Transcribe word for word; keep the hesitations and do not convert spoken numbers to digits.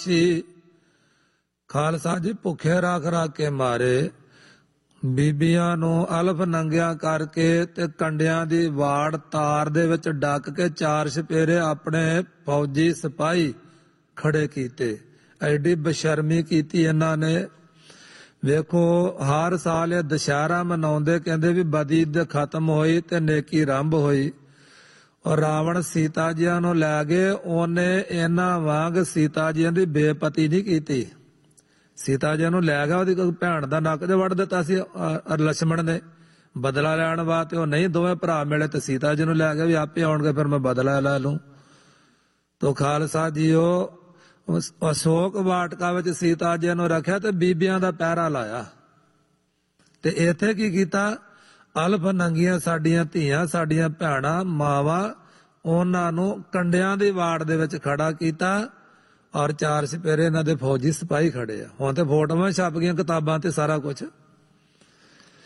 ਸੀ। ਖਾਲਸਾ ਜੀ ਭੁੱਖੇ ਰੱਖ ਰੱਖ ਕੇ ਮਾਰੇ, ਬੀਬੀਆਂ ਨੂੰ ਅਲਫ ਨੰਗਿਆਂ ਕਰਕੇ ਤੇ ਕੰਡਿਆਂ ਦੀ ਵਾੜ ਤਾਰ ਦੇ ਵਿੱਚ ਡੱਕ ਕੇ ਚਾਰ ਛਪੇਰੇ ਆਪਣੇ ਫੌਜੀ ਸਿਪਾਹੀ ਖੜੇ ਕੀਤੇ। ਐਡੀ ਬਸ਼ਰਮੀ ਕੀਤੀ ਇਹਨਾਂ ਨੇ। ਵੇਖੋ ਹਰ ਸਾਲ ਇਹ ਦੁਸ਼ਹਿਰਾ ਮਨਾਉਂਦੇ, ਕਹਿੰਦੇ ਵੀ ਬਦੀ ਖਤਮ ਹੋਈ ਤੇ ਨੇਕੀ ਆਰੰਭ ਹੋਈ। ਔਰ ਰਾਵਣ ਸੀਤਾ ਜੀਆਂ ਨੂੰ ਲੈ ਗਏ, ਉਹਨੇ ਇਹਨਾਂ ਵਾਂਗ ਸੀਤਾ ਜੀਆਂ ਦੀ ਬੇਪਤੀ ਨਹੀਂ ਕੀਤੀ। ਸੀਤਾ ਜੀ ਨੂੰ ਲੈ ਗਿਆ, ਉਹਦੀ ਭੈਣ ਦਾ ਨੱਕ ਦੇ ਵੱਢ ਦਿੱਤਾ ਸੀ ਲਛਮਣ ਨੇ ਬਦਲਾ ਲੈਣ ਵਾਸਤੇ। ਉਹ ਨਹੀਂ, ਦੋਵੇਂ ਭਰਾ ਮਿਲੇ ਤੇ ਸੀਤਾ ਜੀ ਨੂੰ ਲੈ ਗਿਆ ਵੀ ਆਪੇ ਆਉਣਗੇ ਫਿਰ ਮੈਂ ਬਦਲਾ ਲੈ ਲੂੰ। ਤੋ ਖਾਲਸਾ ਜੀਓ ਅਸ਼ੋਕ ਵਾਟਕਾ ਵਿੱਚ ਸੀਤਾ ਜੀ ਨੂੰ ਰੱਖਿਆ ਤੇ ਬੀਬੀਆਂ ਦਾ ਪਹਿਰਾ ਲਾਇਆ। ਤੇ ਇੱਥੇ ਕੀ ਕੀਤਾ, ਅਲਫ ਨੰਗੀਆਂ ਸਾਡੀਆਂ ਧੀਆਂ, ਸਾਡੀਆਂ ਭੈਣਾਂ, ਮਾਵਾਂ, ਉਹਨਾਂ ਨੂੰ ਕੰਡਿਆਂ ਦੀ ਵਾੜ ਦੇ ਵਿੱਚ ਖੜਾ ਕੀਤਾ। ਔਰ ਚਾਰ ਛਪੇਰੇ ਇਹਨਾਂ ਦੇ ਫੌਜੀ ਸਿਪਾਹੀ ਖੜੇ ਆ। ਹੁਣ ਤੇ ਫੋਟੋਆਂ ਛਪ ਗਈਆਂ ਕਿਤਾਬਾਂ ਤੇ ਸਾਰਾ ਕੁਛ।